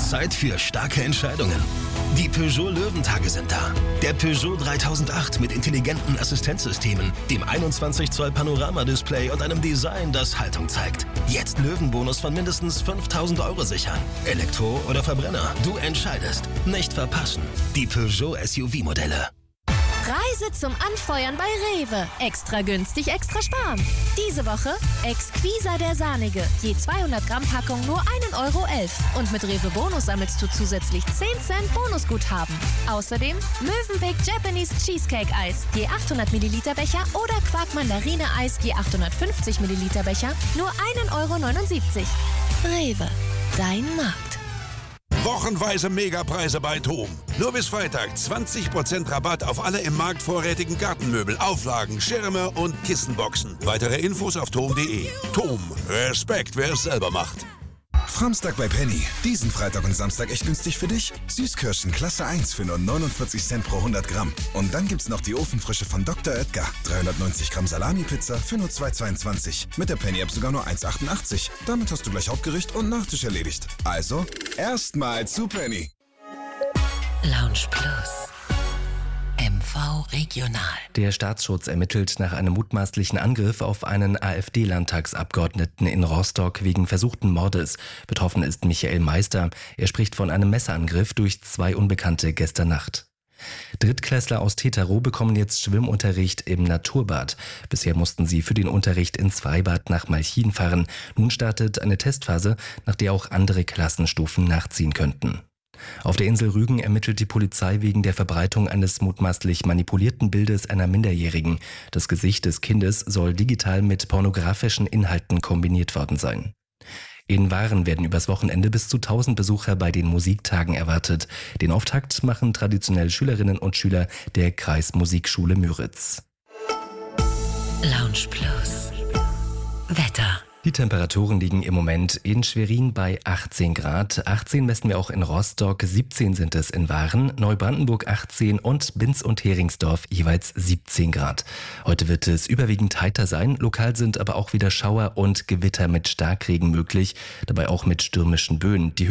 Zeit für starke Entscheidungen. Die Peugeot Löwentage sind da. Der Peugeot 3008 mit intelligenten Assistenzsystemen, dem 21 Zoll Panoramadisplay und einem Design, das Haltung zeigt. Jetzt Löwenbonus von mindestens 5.000 € sichern. Elektro oder Verbrenner, du entscheidest. Nicht verpassen. Die Peugeot SUV-Modelle. Reise zum Anfeuern bei Rewe. Extra günstig, extra sparen. Diese Woche Exquisa der Sahnige. Je 200 Gramm Packung nur 1,11 € Und mit Rewe Bonus sammelst du zusätzlich 10 Cent Bonusguthaben. Außerdem Mövenpick Japanese Cheesecake Eis. Je 800 Milliliter Becher oder Quark Mandarine Eis. Je 850 Milliliter Becher. Nur 1,79 €. Rewe. Dein Markt. Wochenweise Megapreise bei TOM. Nur bis Freitag 20% Rabatt auf alle im Markt vorrätigen Gartenmöbel, Auflagen, Schirme und Kissenboxen. Weitere Infos auf tom.de. TOM. Respekt, wer es selber macht. Framstag bei Penny. Diesen Freitag und Samstag echt günstig für dich. Süßkirschen Klasse 1 für nur 49 Cent pro 100 Gramm. Und dann gibt's noch die Ofenfrische von Dr. Oetker. 390 Gramm Salami-Pizza für nur 2,22. Mit der Penny-App sogar nur 1,88. Damit hast du gleich Hauptgericht und Nachtisch erledigt. Also, erstmal zu Penny. Lounge Plus. MV Regional. Der Staatsschutz ermittelt nach einem mutmaßlichen Angriff auf einen AfD-Landtagsabgeordneten in Rostock wegen versuchten Mordes. Betroffen ist Michael Meister. Er spricht von einem Messerangriff durch 2 Unbekannte gestern Nacht. Drittklässler aus Teterow bekommen jetzt Schwimmunterricht im Naturbad. Bisher mussten sie für den Unterricht ins Freibad nach Malchin fahren. Nun startet eine Testphase, nach der auch andere Klassenstufen nachziehen könnten. Auf der Insel Rügen ermittelt die Polizei wegen der Verbreitung eines mutmaßlich manipulierten Bildes einer Minderjährigen. Das Gesicht des Kindes soll digital mit pornografischen Inhalten kombiniert worden sein. In Waren werden übers Wochenende bis zu 1000 Besucher bei den Musiktagen erwartet. Den Auftakt machen traditionell Schülerinnen und Schüler der Kreismusikschule Müritz. Lounge Plus. Wetter. Die Temperaturen liegen im Moment in Schwerin bei 18 Grad. 18 messen wir auch in Rostock, 17 sind es in Waren, Neubrandenburg 18 und Binz und Heringsdorf jeweils 17 Grad. Heute wird es überwiegend heiter sein, lokal sind aber auch wieder Schauer und Gewitter mit Starkregen möglich, dabei auch mit stürmischen Böen. Die